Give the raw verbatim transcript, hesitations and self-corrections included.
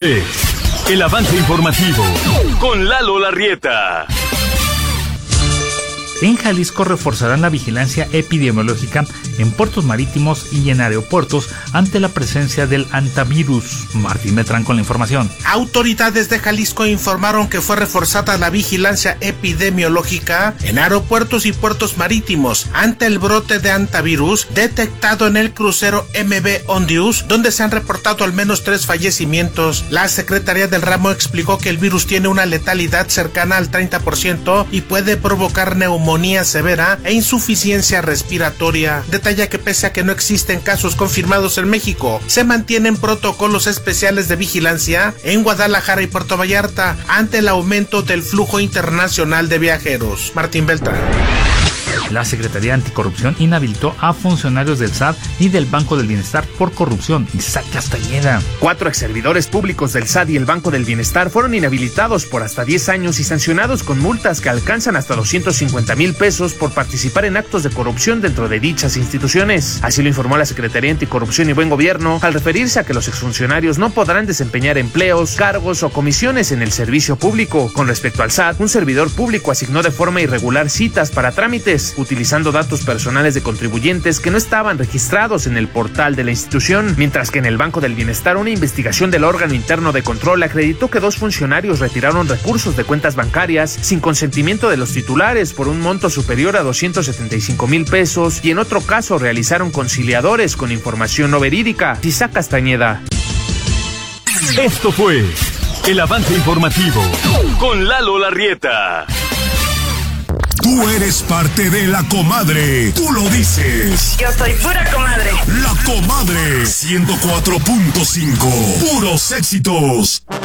El avance informativo con Lalo Larrieta. En Jalisco reforzarán la vigilancia epidemiológica en puertos marítimos y en aeropuertos ante la presencia del hantavirus. Martín Beltrán con la información. Autoridades de Jalisco informaron que fue reforzada la vigilancia epidemiológica en aeropuertos y puertos marítimos ante el brote de hantavirus detectado en el crucero M V Ondius, donde se han reportado al menos tres fallecimientos. La Secretaría del Ramo explicó que el virus tiene una letalidad cercana al treinta por ciento y puede provocar neumonía severa e insuficiencia respiratoria. Detalla que pese a que no existen casos confirmados en México, se mantienen protocolos especiales de vigilancia en Guadalajara y Puerto Vallarta ante el aumento del flujo internacional de viajeros. Martín Beltrán. La Secretaría Anticorrupción inhabilitó a funcionarios del S A T y del Banco del Bienestar por corrupción. Isaac Castañeda. Cuatro exservidores públicos del S A T y el Banco del Bienestar fueron inhabilitados por hasta diez años y sancionados con multas que alcanzan hasta doscientos cincuenta mil pesos por participar en actos de corrupción dentro de dichas instituciones. Así lo informó la Secretaría Anticorrupción y Buen Gobierno al referirse a que los exfuncionarios no podrán desempeñar empleos, cargos o comisiones en el servicio público. Con respecto al S A T, un servidor público asignó de forma irregular citas para trámites, utilizando datos personales de contribuyentes que no estaban registrados en el portal de la institución, mientras que en el Banco del Bienestar una investigación del órgano interno de control acreditó que dos funcionarios retiraron recursos de cuentas bancarias sin consentimiento de los titulares por un monto superior a doscientos setenta y cinco mil pesos y en otro caso realizaron conciliadores con información no verídica. Isaac Castañeda. Esto fue el avance informativo con Lalo Larrieta. Tú eres parte de La Comadre. Tú lo dices. Yo soy pura comadre. La Comadre. ciento cuatro punto cinco. Puros éxitos.